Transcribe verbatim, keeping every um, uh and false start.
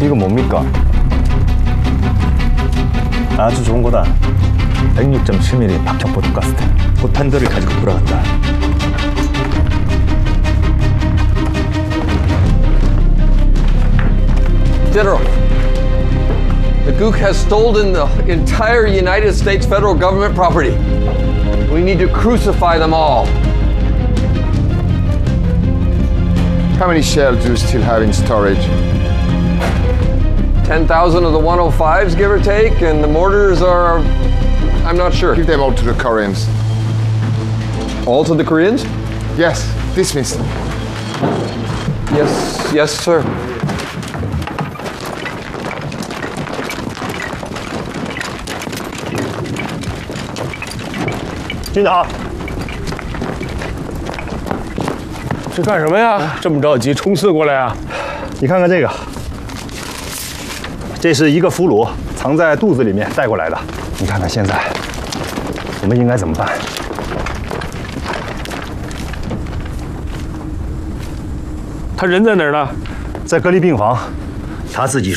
이거 뭡니까? 아주 좋은 거다. 백육 점 칠 밀리미터 박형 보드카스트. 곧 판도를 가지고 돌아간다. General, the Gook has stolen the entire United States federal government property. We need to crucify them all. How many shells do you still have in storage? ten thousand of the one oh fives, give or take, and the mortars are, I'm not sure. Give them all to the Koreans. All to the Koreans? Yes, dismiss them. Yes, yes, sir. 军长，这干什么呀？这么着急冲刺过来啊？ 你看看这个，这是一个俘虏藏在肚子里面带过来的。你看看现在，我们应该怎么办？ 他人在哪儿呢？ 在隔离病房，他自己。